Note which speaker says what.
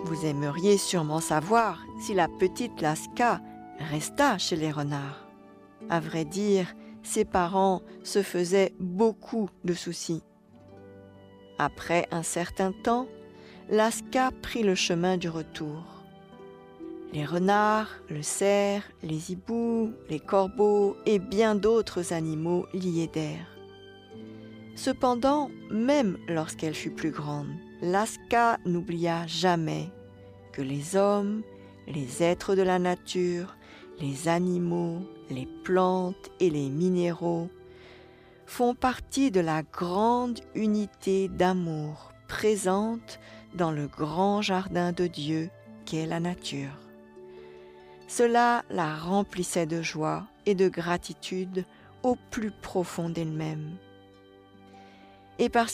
Speaker 1: Vous aimeriez sûrement savoir si la petite Laska resta chez les renards. À vrai dire, ses parents se faisaient beaucoup de soucis. Après un certain temps, Laska prit le chemin du retour. Les renards, le cerf, les hiboux, les corbeaux et bien d'autres animaux l'y aidèrent. Cependant, même lorsqu'elle fut plus grande, Laska n'oublia jamais que les hommes, les êtres de la nature, les animaux, les plantes et les minéraux font partie de la grande unité d'amour présente dans le grand jardin de Dieu qu'est la nature. Cela la remplissait de joie et de gratitude au plus profond d'elle-même. Et parce